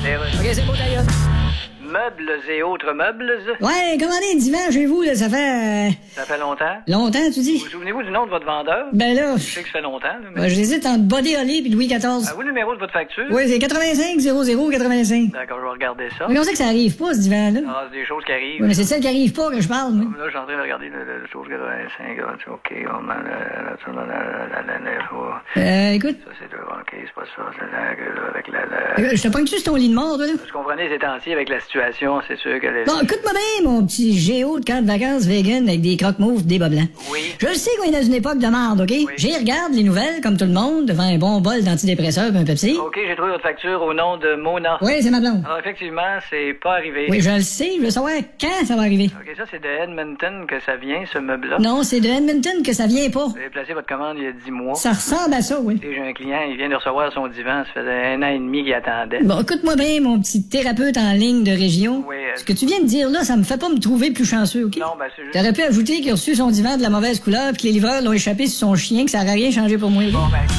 OK, c'est beau, d'ailleurs. Meubles et autres meubles. Ouais, commandez un divan chez vous, là, ça fait... Ça fait longtemps. Longtemps, tu dis? Vous souvenez-vous du nom de votre vendeur? Ben là... Je sais que ça fait longtemps, là, mais... Ben, j'hésite entre Body Holly et Louis XIV. Vous, le numéro de votre facture? Oui, c'est 85 00 85. D'accord, je vais regarder ça. Mais comment ça que ça arrive pas, ce divan-là? Ah, c'est des choses qui arrivent. Oui, mais c'est celle qui arrive pas que je parle, moi. Là, je suis en train de regarder le chose 85. OK, Écoute. Ça, c'est OK, c'est pas ça. C'est avec la... Je te pogne-tu sur ton lit de mort, toi, là? Vous comprenez, ces temps-ci, avec la situation, c'est sûr que... Bon, écoute-moi bien, mon petit géo de camp de vacances vegan avec des croque-mouves, des bas blancs. Oui. Je sais qu'on est dans une époque de merde, OK? Oui. J'y regarde les nouvelles, comme tout le monde, devant un bon bol d'antidépresseurs et un Pepsi. OK, j'ai trouvé votre facture au nom de Mona. Oui, c'est ma blonde. Alors, effectivement, c'est pas arrivé. Oui, je le sais, je veux savoir quand ça va arriver. OK, ça, c'est de Edmonton que ça vient, ce meuble-là. Non, c'est de Edmonton que ça vient pas. Vous avez placé votre commande il y a 10 mois. Ça ressemble à ça, oui. Et j'ai un client, il vient de recevoir son divan. Ça faisait 1 an et demi qu'il attendait. Bon, écoute-moi bien, mon petit thérapeute en ligne de région. Oui, Ce que tu viens de dire là, ça me fait pas me trouver plus chanceux, OK? Non, ben, c'est juste... T'aurais pu ajouter qu'il a reçu son divan de la mauvaise couleur puis que les livreurs l'ont échappé sur son chien, que ça aurait rien changé pour moi. Bon, ben...